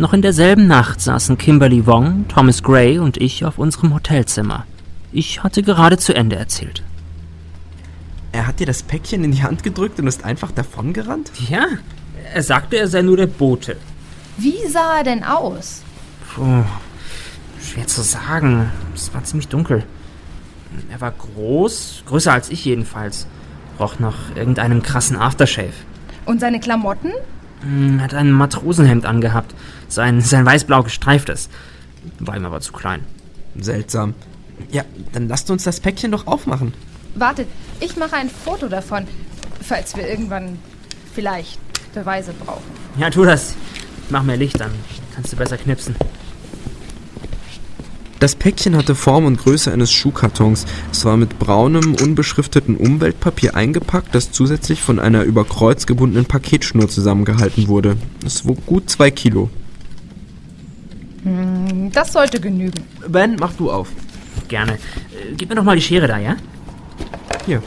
Noch in derselben Nacht saßen Kimberly Wong, Thomas Gray und ich auf unserem Hotelzimmer. Ich hatte gerade zu Ende erzählt. Er hat dir das Päckchen in die Hand gedrückt und ist einfach davongerannt? Ja, er sagte, er sei nur der Bote. Wie sah er denn aus? Puh, schwer zu sagen. Es war ziemlich dunkel. Er war groß, größer als ich jedenfalls. Roch nach irgendeinem krassen Aftershave. Und seine Klamotten? Hat ein Matrosenhemd angehabt. Sein weiß-blau gestreiftes. War ihm aber zu klein. Seltsam. Ja, dann lasst uns das Päckchen doch aufmachen. Wartet, ich mache ein Foto davon, falls wir irgendwann vielleicht Beweise brauchen. Ja, tu das. Mach mehr Licht an. Kannst du besser knipsen. Das Päckchen hatte Form und Größe eines Schuhkartons. Es war mit braunem, unbeschrifteten Umweltpapier eingepackt, das zusätzlich von einer über Kreuz gebundenen Paketschnur zusammengehalten wurde. Es wog gut 2 Kilo. Das sollte genügen. Ben, mach du auf. Gerne. Gib mir doch mal die Schere da, ja? Hier.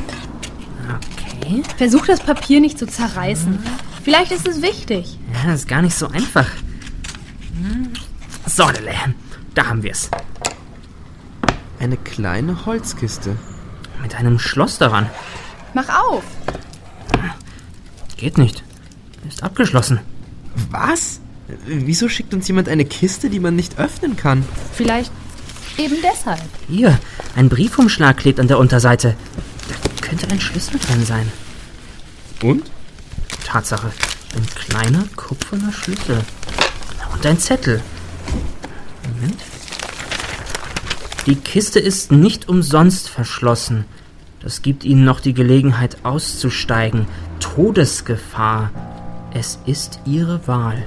Okay. Versuch das Papier nicht zu zerreißen. Vielleicht ist es wichtig. Ja, das ist gar nicht so einfach. So, da haben wir es. Eine kleine Holzkiste. Mit einem Schloss daran. Mach auf. Geht nicht. Ist abgeschlossen. Was? Wieso schickt uns jemand eine Kiste, die man nicht öffnen kann? Vielleicht eben deshalb. Hier, ein Briefumschlag klebt an der Unterseite. Da könnte ein Schlüssel drin sein. Und? Tatsache. Ein kleiner kupferner Schlüssel. Und ein Zettel. Moment. Die Kiste ist nicht umsonst verschlossen. Das gibt Ihnen noch die Gelegenheit auszusteigen. Todesgefahr. Es ist Ihre Wahl.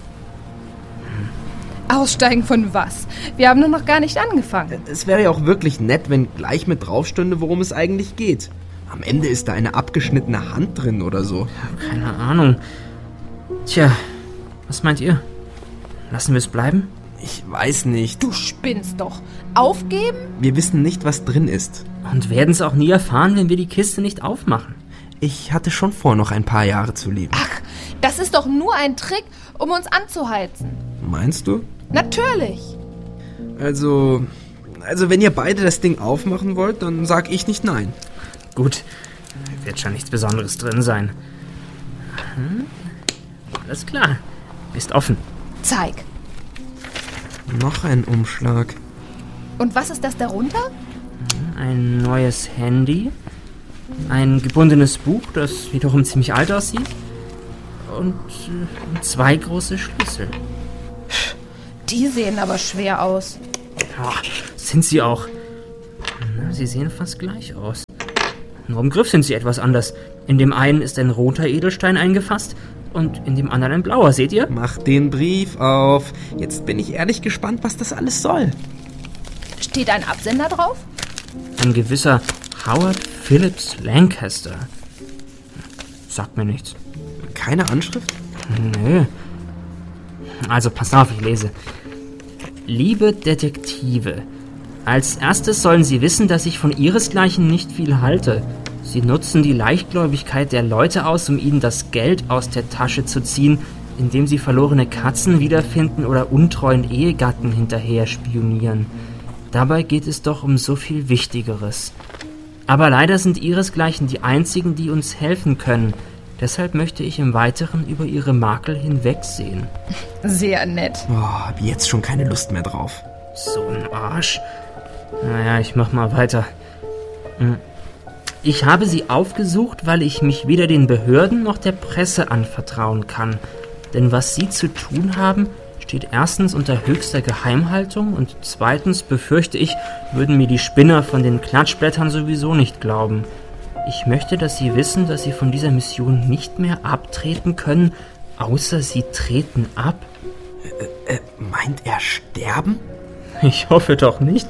Aussteigen von was? Wir haben doch noch gar nicht angefangen. Es wäre ja auch wirklich nett, wenn gleich mit drauf stünde, worum es eigentlich geht. Am Ende ist da eine abgeschnittene Hand drin oder so. Keine Ahnung. Tja, was meint ihr? Lassen wir es bleiben? Ich weiß nicht. Du spinnst doch. Aufgeben? Wir wissen nicht, was drin ist. Und werden es auch nie erfahren, wenn wir die Kiste nicht aufmachen. Ich hatte schon vor, noch ein paar Jahre zu leben. Ach, das ist doch nur ein Trick, um uns anzuheizen. Meinst du? Natürlich. Also wenn ihr beide das Ding aufmachen wollt, dann sag ich nicht nein. Gut, wird schon nichts Besonderes drin sein. Alles klar, bist offen. Zeig. Noch ein Umschlag. Und was ist das darunter? Ein neues Handy, ein gebundenes Buch, das wiederum ziemlich alt aussieht, und 2 große Schlüssel. Die sehen aber schwer aus. Ja, sind sie auch. Sie sehen fast gleich aus. Nur im Griff sind sie etwas anders. In dem einen ist ein roter Edelstein eingefasst und in dem anderen ein blauer, seht ihr? Mach den Brief auf. Jetzt bin ich ehrlich gespannt, was das alles soll. Steht ein Absender drauf? Ein gewisser Howard Phillips Lancaster. Sagt mir nichts. Keine Anschrift? Nö. Also, pass auf, ich lese. Liebe Detektive, als erstes sollen Sie wissen, dass ich von Ihresgleichen nicht viel halte. Sie nutzen die Leichtgläubigkeit der Leute aus, um ihnen das Geld aus der Tasche zu ziehen, indem sie verlorene Katzen wiederfinden oder untreuen Ehegatten hinterher spionieren. Dabei geht es doch um so viel Wichtigeres. Aber leider sind Ihresgleichen die einzigen, die uns helfen können. Deshalb möchte ich im Weiteren über Ihre Makel hinwegsehen. Sehr nett. Hab jetzt schon keine Lust mehr drauf. So ein Arsch. Naja, ich mach mal weiter. Ich habe Sie aufgesucht, weil ich mich weder den Behörden noch der Presse anvertrauen kann. Denn was Sie zu tun haben, steht erstens unter höchster Geheimhaltung und zweitens befürchte ich, würden mir die Spinner von den Klatschblättern sowieso nicht glauben. Ich möchte, dass Sie wissen, dass Sie von dieser Mission nicht mehr abtreten können, außer Sie treten ab. Meint er sterben? Ich hoffe doch nicht.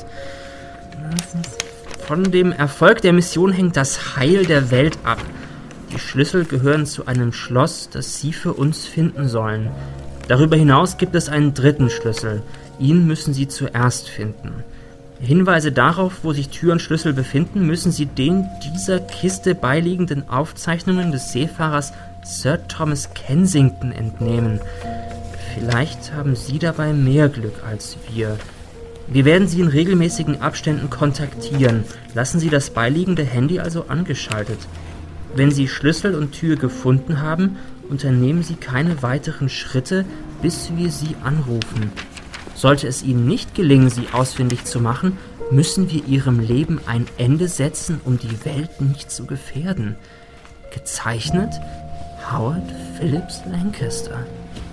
Von dem Erfolg der Mission hängt das Heil der Welt ab. Die Schlüssel gehören zu einem Schloss, das Sie für uns finden sollen. Darüber hinaus gibt es einen dritten Schlüssel. Ihn müssen Sie zuerst finden. Hinweise darauf, wo sich Tür und Schlüssel befinden, müssen Sie den dieser Kiste beiliegenden Aufzeichnungen des Seefahrers Sir Thomas Kensington entnehmen. Vielleicht haben Sie dabei mehr Glück als wir. Wir werden Sie in regelmäßigen Abständen kontaktieren. Lassen Sie das beiliegende Handy also angeschaltet. Wenn Sie Schlüssel und Tür gefunden haben, unternehmen Sie keine weiteren Schritte, bis wir Sie anrufen. Sollte es Ihnen nicht gelingen, Sie ausfindig zu machen, müssen wir Ihrem Leben ein Ende setzen, um die Welt nicht zu gefährden. Gezeichnet Howard Phillips Lancaster.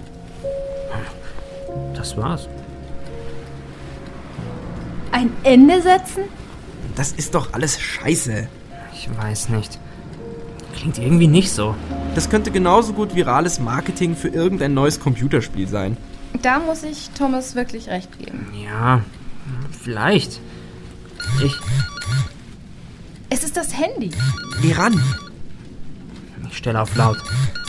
Das war's. Ein Ende setzen? Das ist doch alles scheiße. Ich weiß nicht. Klingt irgendwie nicht so. Das könnte genauso gut virales Marketing für irgendein neues Computerspiel sein. Da muss ich Thomas wirklich recht geben. Ja, vielleicht. Es ist das Handy. Geh ran. Ich stelle auf laut.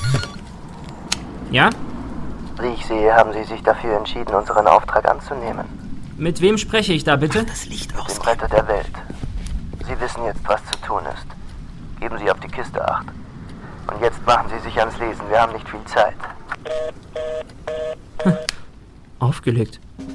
Ja? Wie ich sehe, haben Sie sich dafür entschieden, unseren Auftrag anzunehmen. Mit wem spreche ich da bitte? Das Licht Den aus. Retter der Welt. Sie wissen jetzt, was zu tun ist. Geben Sie auf die Kiste Acht. Und jetzt machen Sie sich ans Lesen. Wir haben nicht viel Zeit. Aufgelegt.